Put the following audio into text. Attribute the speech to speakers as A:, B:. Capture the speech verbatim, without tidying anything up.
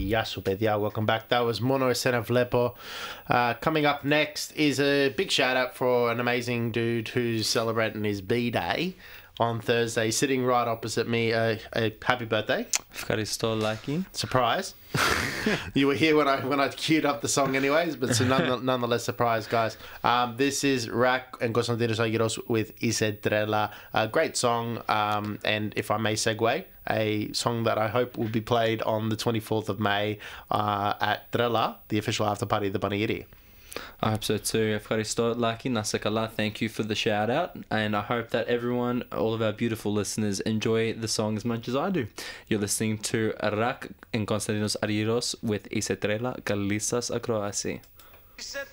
A: Gya su pedia. Welcome back. That was Mono Sen Lepo. Uh, coming up next is a big shout out for an amazing dude who's celebrating his B-Day on Thursday, sitting right opposite me. Uh, a happy birthday.
B: Ευχαριστώ, Lucky.
A: Surprise. You were here when I when I queued up the song anyways, but so none, nonetheless surprised, guys. Um, this is Rack and Konstantinos Agiros with Ise Trela. A great song, um, and if I may segue, a song that I hope will be played on the twenty-fourth of May uh, at Trela, the official after party of the Panegyri.
B: I hope so too. Ευχαριστώ, Lucky. Nasakala, thank you for the shout out, and I hope that everyone, all of our beautiful listeners, enjoy the song as much as I do. You're listening to Rak and Konstantinos Ariros with Ise Trela, Kalisas Akroasi.